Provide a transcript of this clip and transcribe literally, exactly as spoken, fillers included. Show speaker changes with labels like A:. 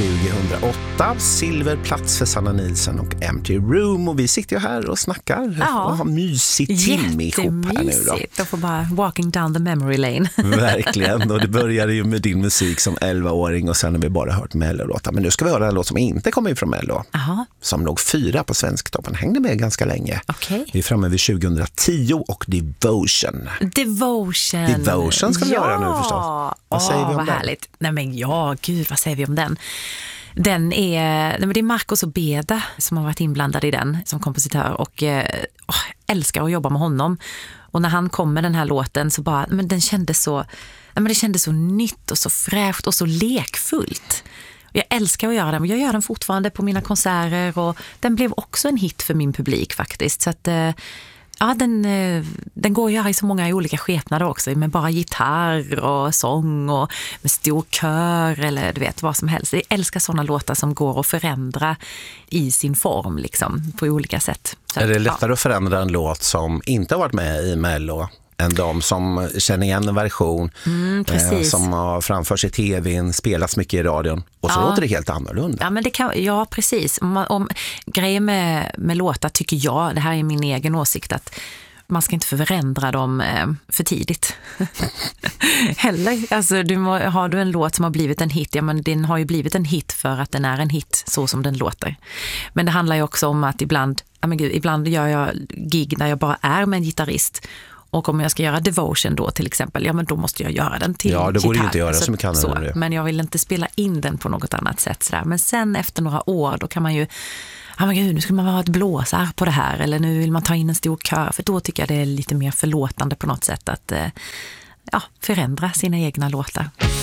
A: tjugohundraåtta. Silverplats för Sanna Nielsen och Empty Room. Och vi sitter ju här och snackar
B: ja.
A: och har mysigt timme ihop här nu då.
B: Jättemysigt. Får bara walking down the memory lane.
A: Verkligen. Och det började ju med din musik som elvaåring och sen har vi bara hört Mello-låtar. Men nu ska vi höra en låt som inte kommer från Mello.
B: Aha.
A: Som låg fyra på Svensktoppen. Hängde med ganska länge.
B: Okay.
A: Vi är framme vid tjugohundratio och Devotion.
B: Devotion.
A: Devotion ska vi
B: ja.
A: göra nu förstås. Vad
B: Åh,
A: säger vi om
B: vad
A: den?
B: Härligt. Nej men ja, gud, vad säger vi om den? Den är, nej men det är Marcos Obeda som har varit inblandad i den som kompositör och eh, åh, älskar att jobba med honom. Och när han kom med den här låten så bara, men den kändes så, nej men det kändes så nytt och så fräscht och så lekfullt. Jag älskar att göra den, men jag gör den fortfarande på mina konserter och den blev också en hit för min publik faktiskt. Så att eh, ja, den, den går att göra i så många olika skepnader också, med bara gitarr och sång och med stor kör eller du vet vad som helst. Jag älskar sådana låtar som går att förändra i sin form liksom, på olika sätt. Så,
A: är det lättare
B: ja.
A: att förändra en låt som inte har varit med i Mello än de som känner igen en version
B: mm,
A: eh, som har framförts i tvn, spelats mycket i radion och så ja. låter det helt annorlunda.
B: Ja, men det kan, ja precis. Om, om, grejen med, med låtar tycker jag, det här är min egen åsikt, att man ska inte förändra dem eh, för tidigt. Heller. Alltså, du må, har du en låt som har blivit en hit, ja men den har ju blivit en hit för att den är en hit så som den låter. Men det handlar ju också om att ibland, ja men gud, ibland gör jag gig där jag bara är med en gitarrist. Och om jag ska göra Devotion då till exempel, ja men då måste jag göra den till
A: Ja, det går ju inte att göra
B: så,
A: som kan
B: så.
A: det.
B: Men jag vill inte spela in den på något annat sätt sådär. Men sen efter några år då kan man ju, ja men gud, nu skulle man ha ett blåsar på det här eller nu vill man ta in en stor kör, för då tycker jag det är lite mer förlåtande på något sätt att ja, förändra sina egna låtar.